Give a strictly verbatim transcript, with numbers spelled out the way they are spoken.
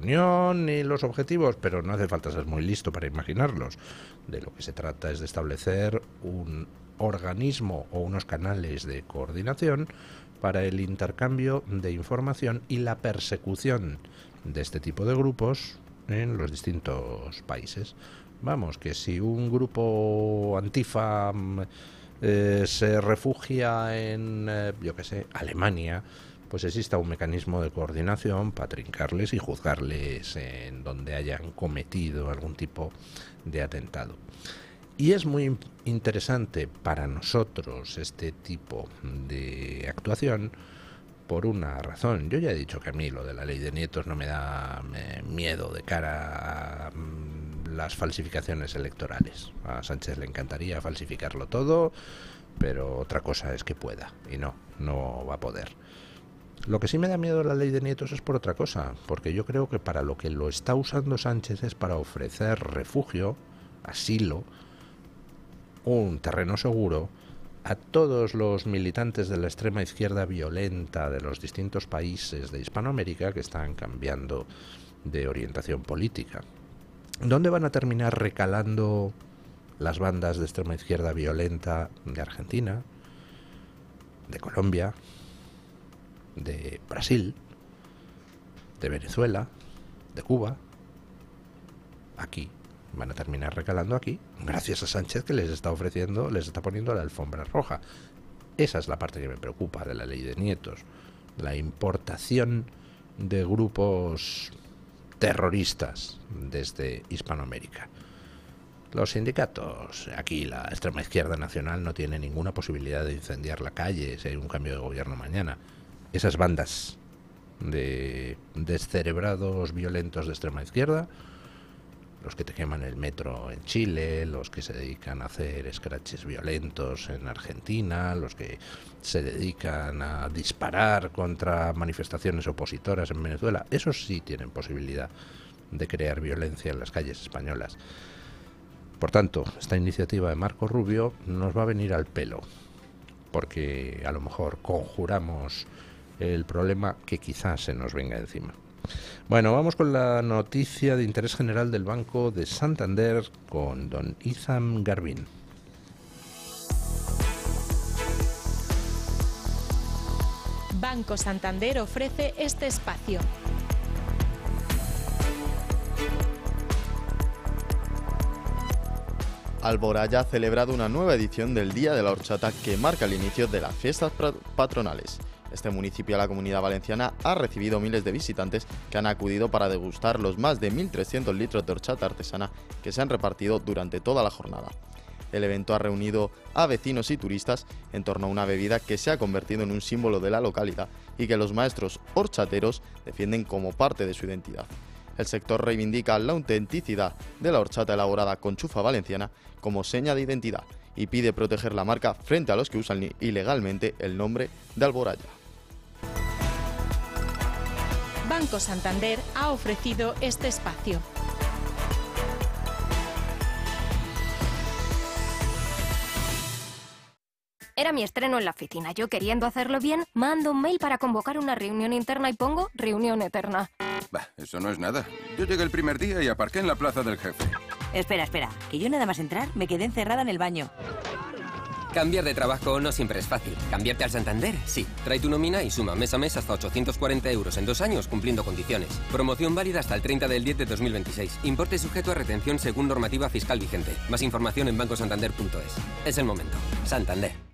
reunión y los objetivos, pero no hace falta ser muy listo para imaginarlos. De lo que se trata es de establecer un organismo o unos canales de coordinación para el intercambio de información y la persecución de este tipo de grupos en los distintos países. Vamos, que si un grupo antifa eh, se refugia en, eh, yo qué sé, Alemania, pues exista un mecanismo de coordinación para trincarles y juzgarles en donde hayan cometido algún tipo de atentado. Y es muy interesante para nosotros este tipo de actuación por una razón. Yo ya he dicho que a mí lo de la ley de nietos no me da eh, miedo de cara a mm, las falsificaciones electorales. A Sánchez le encantaría falsificarlo todo, pero otra cosa es que pueda, y no, no va a poder. Lo que sí me da miedo la ley de nietos es por otra cosa, porque yo creo que para lo que lo está usando Sánchez es para ofrecer refugio, asilo, un terreno seguro a todos los militantes de la extrema izquierda violenta de los distintos países de Hispanoamérica que están cambiando de orientación política. ¿Dónde van a terminar recalando las bandas de extrema izquierda violenta de Argentina, de Colombia, de Brasil, de Venezuela, de Cuba? Aquí. Van a terminar recalando aquí, gracias a Sánchez, que les está ofreciendo, les está poniendo la alfombra roja. Esa es la parte que me preocupa de la ley de nietos, la importación de grupos terroristas desde Hispanoamérica. Los sindicatos, aquí la extrema izquierda nacional no tiene ninguna posibilidad de incendiar la calle si hay un cambio de gobierno mañana. Esas bandas de descerebrados violentos de extrema izquierda, los que te queman el metro en Chile, los que se dedican a hacer scratches violentos en Argentina, los que se dedican a disparar contra manifestaciones opositoras en Venezuela, esos sí tienen posibilidad de crear violencia en las calles españolas. Por tanto, esta iniciativa de Marco Rubio nos va a venir al pelo, porque a lo mejor conjuramos el problema que quizás se nos venga encima. Bueno, vamos con la noticia de interés general del Banco de Santander con don Izam Garbin. Banco Santander ofrece este espacio. Alboraya ha celebrado una nueva edición del Día de la Horchata que marca el inicio de las fiestas patronales. Este municipio de la Comunidad Valenciana ha recibido miles de visitantes que han acudido para degustar los más de mil trescientos litros de horchata artesana que se han repartido durante toda la jornada. El evento ha reunido a vecinos y turistas en torno a una bebida que se ha convertido en un símbolo de la localidad y que los maestros horchateros defienden como parte de su identidad. El sector reivindica la autenticidad de la horchata elaborada con chufa valenciana como seña de identidad y pide proteger la marca frente a los que usan ilegalmente el nombre de Alboraya. Banco Santander ha ofrecido este espacio. Era mi estreno en la oficina. Yo, queriendo hacerlo bien, mando un mail para convocar una reunión interna y pongo reunión eterna. Bah, eso no es nada. Yo llegué el primer día y aparqué en la plaza del jefe. Espera, espera, que yo nada más entrar me quedé encerrada en el baño. Cambiar de trabajo no siempre es fácil. ¿Cambiarte al Santander? Sí. Trae tu nómina y suma mes a mes hasta ochocientos cuarenta euros en dos años cumpliendo condiciones. Promoción válida hasta el treinta del diez de dos mil veintiséis. Importe sujeto a retención según normativa fiscal vigente. Más información en banco santander punto es. Es el momento. Santander.